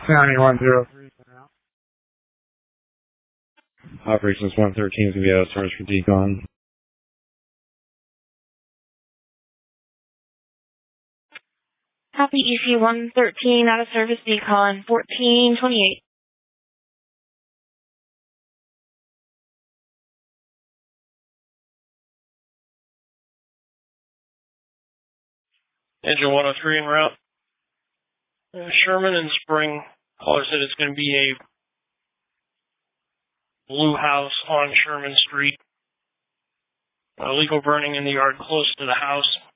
County 103. Operations 113 is going to be out of service for decon. Copy EC 113 out of service decon 1428. Engine 103 en route. Sherman and Spring. Caller said it's going to be a blue house on Sherman Street. Illegal burning in the yard close to the house.